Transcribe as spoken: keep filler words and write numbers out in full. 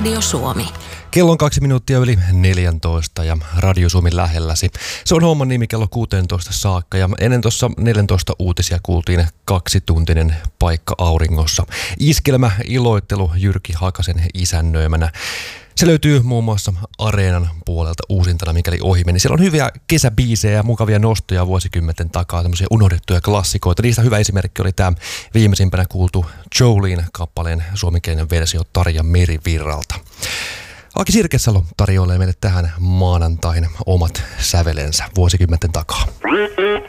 Radio Suomi. Kello on kaksi minuuttia yli neljäntoista ja Radio Suomi lähelläsi. Se on homman nimi kello kuusitoista saakka ja ennen tuossa neljäntoista uutisia kuultiin kaksituntinen paikka auringossa. Iskelmä iloittelu Jyrki Hakasen isännöimänä. Se löytyy muun muassa Areenan puolelta uusintana, mikäli ohi meni. Siellä on hyviä kesäbiisejä ja mukavia nostoja vuosikymmenten takaa, tämmöisiä unohdettuja klassikoita. Niistä hyvä esimerkki oli tämä viimeisimpänä kuultu Jolene-kappaleen suomenkielinen versio Tarja Merivirralta. Aki Sirkesalo tarjoilee meille tähän maanantain omat sävelensä vuosikymmenten takaa.